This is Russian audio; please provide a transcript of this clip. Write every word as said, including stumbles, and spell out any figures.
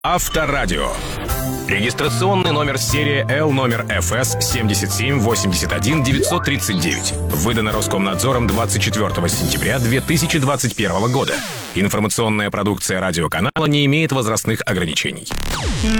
Авторадио. Регистрационный номер серии Л номер эф эс семь семь восемь один девять три девять. Выдано Роскомнадзором двадцать четвёртого сентября две тысячи двадцать первого года. Информационная продукция радиоканала не имеет возрастных ограничений.